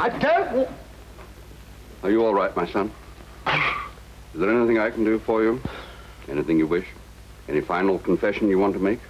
I don't... Are you all right, my son? Is there anything I can do for you? Anything you wish? Any final confession you want to make?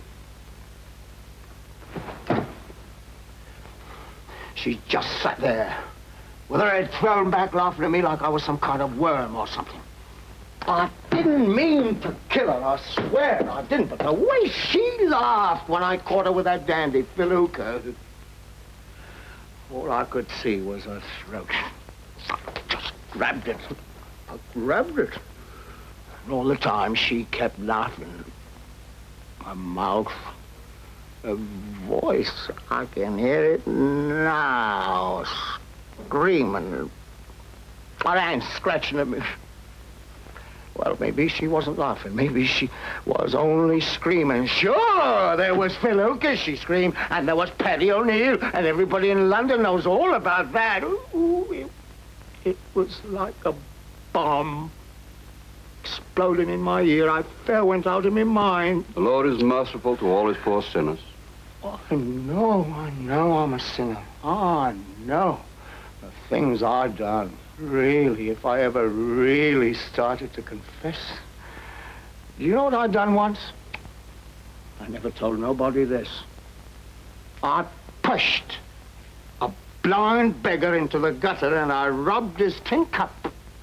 She just sat there, with her head thrown back, laughing at me like I was some kind of worm or something. I didn't mean to kill her, I swear I didn't, but the way she laughed when I caught her with that dandy felucca, all I could see was her throat. I just grabbed it. I grabbed it. And all the time she kept laughing. My mouth, her voice, I can hear it now, screaming. My hand scratching at me. Well, maybe she wasn't laughing. Maybe she was only screaming. Sure, there was Phil Lucas, she screamed, and there was Paddy O'Neill, and everybody in London knows all about that. Ooh, it was like a bomb exploding in my ear. I fair went out of my mind. The Lord is merciful to all his poor sinners. Oh, I know I'm a sinner. I know the things I've done. Really, if I ever really started to confess. You know what I'd done once? I never told nobody this. I pushed a blind beggar into the gutter and I robbed his tin cup.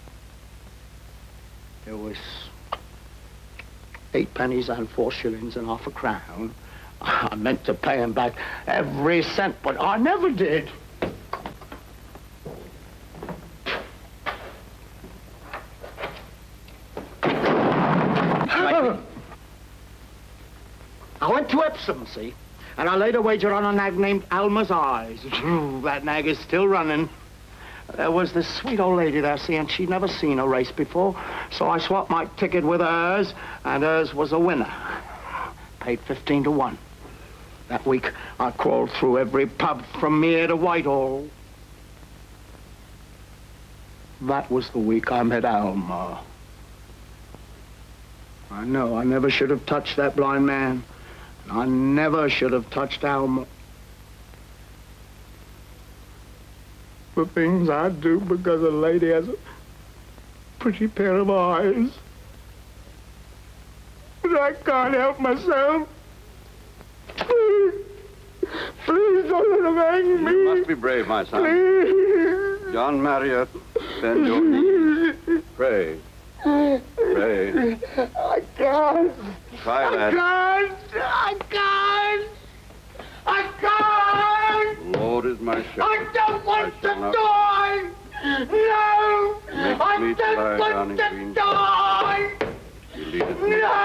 There was 8 pennies and 4 shillings and half a crown. I meant to pay him back every cent, but I never did. I went to Epsom, see, and I laid a wager on a nag named Alma's Eyes. That nag is still running. There was this sweet old lady there, see, and she'd never seen a race before, so I swapped my ticket with hers, and hers was a winner. Paid 15 to 1. That week, I crawled through every pub from here to Whitehall. That was the week I met Alma. I know, I never should have touched that blind man. I never should have touched Alma. The things I do because a lady has a pretty pair of eyes. But I can't help myself. Please don't let him hang me. You must be brave, my son. Please. John Marriott, bend your knees. Pray. Pray. I can't. Try that. I can't. The Lord is my shepherd. I don't want to die. No. I don't want to die. You lead it. No.